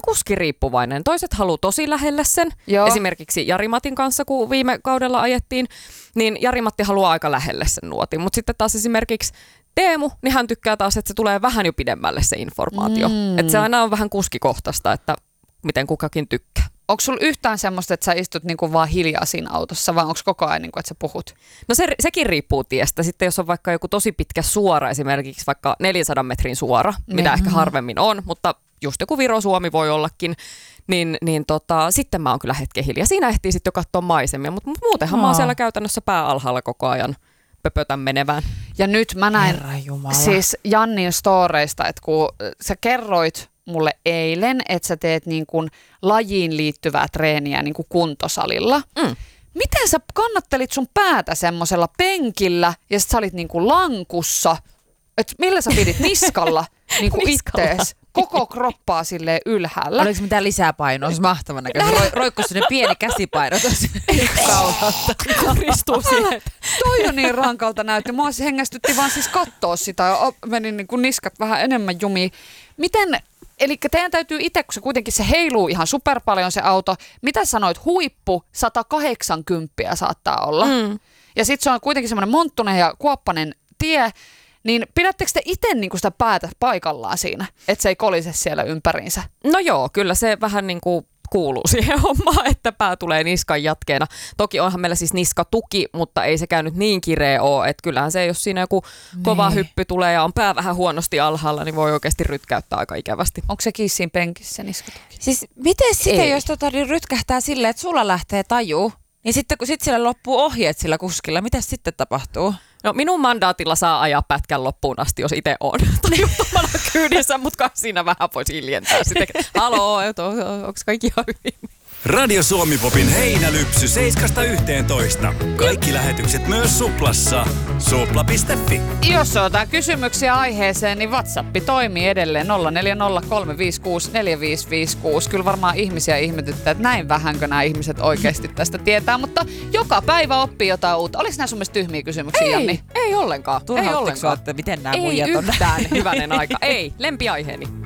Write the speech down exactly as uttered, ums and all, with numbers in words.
kuskiriippuvainen. Toiset haluaa tosi lähelle sen. Joo. Esimerkiksi Jari-Matin kanssa, kun viime kaudella ajettiin, niin Jari-Matti haluaa aika lähelle sen nuotin. Mutta sitten taas esimerkiksi Teemu, niin hän tykkää taas, että se tulee vähän jo pidemmälle se informaatio. Mm. Että se aina on vähän kuskikohtaista, että miten kukakin tykkää. Onko sulla yhtään semmoista, että sä istut niinku vaan hiljaa siinä autossa, vai onko koko ajan, niinku, että sä puhut? No se, sekin riippuu tiestä. Sitten jos on vaikka joku tosi pitkä suora, esimerkiksi vaikka neljänsadan metrin suora, ne. mitä ehkä harvemmin on, mutta just joku Viro-Suomi voi ollakin, niin, niin tota, sitten mä oon kyllä hetken hiljaa. Siinä ehtii sitten jo katsoa maisemia, mutta muutenhan no. mä oon siellä käytännössä pää alhaalla koko ajan pöpötän menevään. Ja nyt mä näin siis Jannin storeista, että kun sä kerroit mulle eilen, että sä teet niin kuin lajiin liittyvää treeniä niin kuin kuntosalilla. Mm. Miten sä kannattelit sun päätä semmosella penkillä ja sit sä olit niin kuin lankussa? Et millä sä pidit niskalla niin kuin ittees? Koko kroppaa silleen ylhäällä. Oliko mitään lisäpainoa? Se mahtavan näköistä. Roi, roikkuisi sinne pieni käsipaino tosi kaulalta. Kuristuu siihen. Toi on niin rankalta näytti. Mua siis hengästytti vaan siis katsoa sitä ja meni niin kuin niskat vähän enemmän jumiin. Miten, eli teidän täytyy itse, kun se kuitenkin se heiluu ihan super paljon se auto. Mitä sanoit? Huippu sata kahdeksankymmentä saattaa olla. Mm. Ja sit se on kuitenkin semmoinen monttunen ja kuoppanen tie. Niin pidättekö te itse niinku sitä päätä paikallaan siinä, että se ei kolise siellä ympäriinsä? No joo, kyllä se vähän niin kuin kuuluu siihen hommaan, että pää tulee niskan jatkeena. Toki onhan meillä siis niskatuki, mutta ei sekään nyt niin kireä ole, että kyllähän se, jos siinä joku niin. kova hyppy tulee ja on pää vähän huonosti alhaalla, niin voi oikeasti rytkäyttää aika ikävästi. Onko se kissiin penkissä se niskatuki? Siis miten sitten, jos tota, niin rytkähtää silleen, että sulla lähtee taju, niin sitten kun sit sillä loppuu ohjeet sillä kuskilla, mitä sitten tapahtuu? No minun mandaatilla saa ajaa pätkän loppuun asti, jos itse on tajuttomana kyydissä, mutta kai siinä vähän voisi hiljentää sitten. Haloo, onko kaikki ihan hyvin? Radio Suomi-popin heinälypsy seiskasta yhteentoista. Kaikki lähetykset myös Suplassa. Supla piste fi. Jos on kysymyksiä aiheeseen, niin WhatsApp toimii edelleen nolla neljä nolla kolme viisi kuusi neljä viisi viisi kuusi. Kyllä varmaan ihmisiä ihmetyttää, että näin vähänkö nämä ihmiset oikeasti tästä tietää, mutta joka päivä oppii jotain uutta. Oliko nämä sun mielestä tyhmiä kysymyksiä, ei, Janni? Ei ollenkaan. Ei ollenkaan. Että miten nämä ei muijat on? yhtään hyvänen aika. Ei, lempiaiheeni.